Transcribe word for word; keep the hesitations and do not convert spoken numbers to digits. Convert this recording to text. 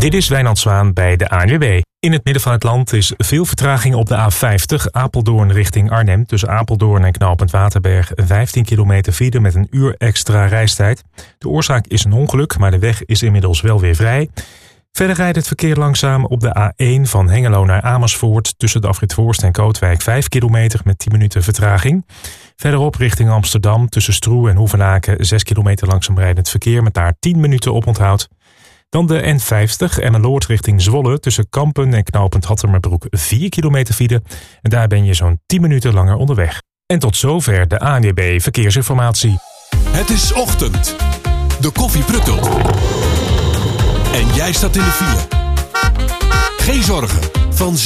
Dit is Wijnand Zwaan bij de A N W B. In het midden van het land is veel vertraging op de A vijftig Apeldoorn richting Arnhem. Tussen Apeldoorn en knooppunt Waterberg vijftien kilometer file met een uur extra reistijd. De oorzaak is een ongeluk, maar de weg is inmiddels wel weer vrij. Verder rijdt het verkeer langzaam op de A één van Hengelo naar Amersfoort tussen de afrit Voorst en Kootwijk vijf kilometer met tien minuten vertraging. Verderop richting Amsterdam tussen Stroe en Hoevenaken zes kilometer langzaam rijdend verkeer met daar tien minuten oponthoud. Dan de N vijftig Emmeloord richting Zwolle tussen Kampen en knooppunt Hattemerbroek vier kilometer file. En daar ben je zo'n tien minuten langer onderweg. En tot zover de A N W B Verkeersinformatie. Het is ochtend. De koffie pruttelt. En jij staat in de file. Geen zorgen. Van